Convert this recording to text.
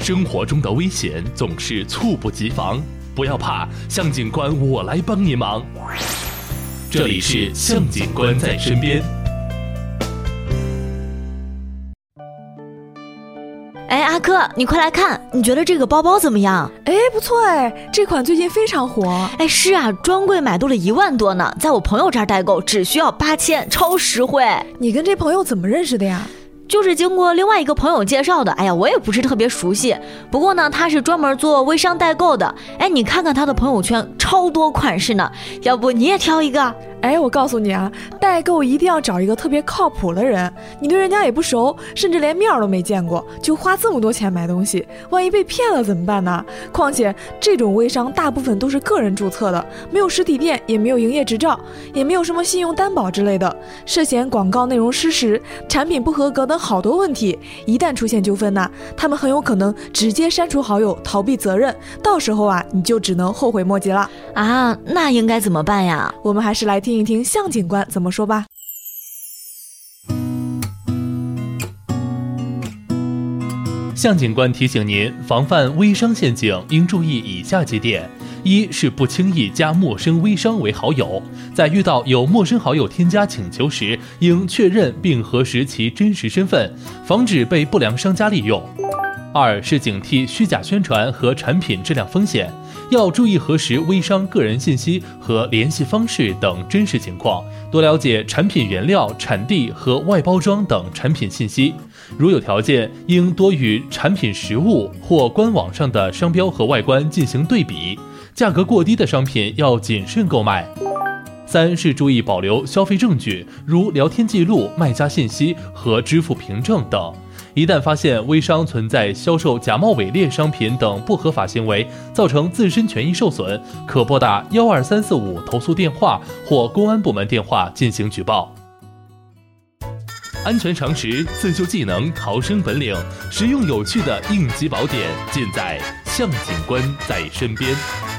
生活中的危险总是猝不及防，不要怕，向警官我来帮您忙。这里是向警官在身边。 哎，阿珂，你快来看，你觉得这个包包怎么样？ 哎，不错哎，这款最近非常火。 哎，是啊，专柜买多了1万多呢，在我朋友这儿代购只需要8000，超实惠。 你跟这朋友怎么认识的呀？ 就是经过另外一个朋友介绍的。哎呀，我也不是特别熟悉，不过呢，他是专门做微商代购的。哎，你看看他的朋友圈，超多款式呢，要不你也挑一个？ 哎，我告诉你啊，代购一定要找一个特别靠谱的人，你对人家也不熟，甚至连面都没见过，就花这么多钱买东西，万一被骗了怎么办呢？况且这种微商大部分都是个人注册的，没有实体店，也没有营业执照，也没有什么信用担保之类的，涉嫌广告内容失实、产品不合格等好多问题。一旦出现纠纷呢，他们很有可能直接删除好友，逃避责任，到时候啊，你就只能后悔莫及了啊！那应该怎么办呀？ 我们还是来听一听向警官怎么说吧。 向警官提醒您，防范微商陷阱应注意以下几点：一是不轻易加陌生微商为好友，在遇到有陌生好友添加请求时，应确认并核实其真实身份，防止被不良商家利用。二是警惕虚假宣传和产品质量风险，要注意核实微商个人信息和联系方式等真实情况，多了解产品原料、产地和外包装等产品信息。如有条件，应多与产品实物或官网上的商标和外观进行对比，价格过低的商品要谨慎购买。三是注意保留消费证据，如聊天记录、卖家信息和支付凭证等。一旦发现微商存在销售假冒伪劣商品等不合法行为，造成自身权益受损，可拨打12345投诉电话或公安部门电话进行举报。安全常识、自救技能、逃生本领，实用有趣的应急宝典，尽在向警官在身边。